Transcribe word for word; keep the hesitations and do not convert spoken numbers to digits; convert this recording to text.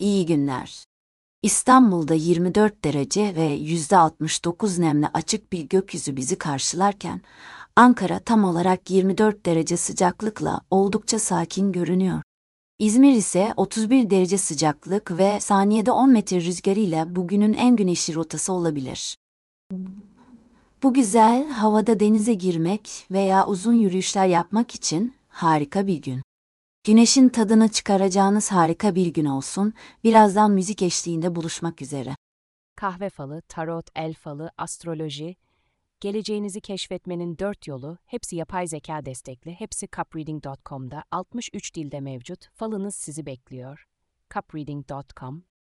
İyi günler. İstanbul'da yirmi dört derece ve yüzde altmış dokuz nemle açık bir gökyüzü bizi karşılarken, Ankara tam olarak yirmi dört derece sıcaklıkla oldukça sakin görünüyor. İzmir ise otuz bir derece sıcaklık ve saniyede on metre rüzgarıyla bugünün en güneşli rotası olabilir. Bu güzel havada denize girmek veya uzun yürüyüşler yapmak için harika bir gün. Güneşin tadını çıkaracağınız harika bir gün olsun. Birazdan müzik eşliğinde buluşmak üzere. Kahve falı, tarot, el falı, astroloji, geleceğinizi keşfetmenin dört yolu, hepsi yapay zeka destekli, hepsi cupreading nokta com'da altmış üç dilde mevcut, falınız sizi bekliyor. cupreading nokta com